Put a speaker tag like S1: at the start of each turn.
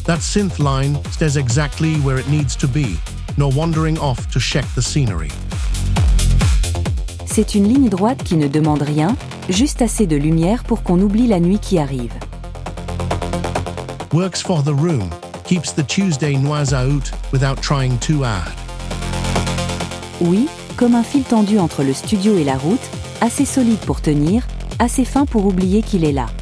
S1: That synth line stays exactly where it needs to be, no wandering off to check the scenery.
S2: C'est une ligne droite qui ne demande rien, juste assez de lumière pour qu'on oublie la nuit qui arrive.
S1: Works for the room, keeps the Tuesday noirs out without trying too hard.
S2: Oui, comme un fil tendu entre le studio et la route, assez solide pour tenir, assez fin pour oublier qu'il est là.